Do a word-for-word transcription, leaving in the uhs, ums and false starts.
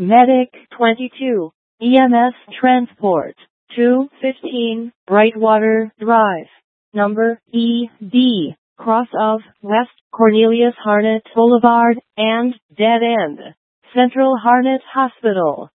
Medic twenty-two, E M S Transport two fifteen, Brightwater Drive, number E D, cross of West Cornelius Harnett Boulevard and Dead End, Central Harnett Hospital.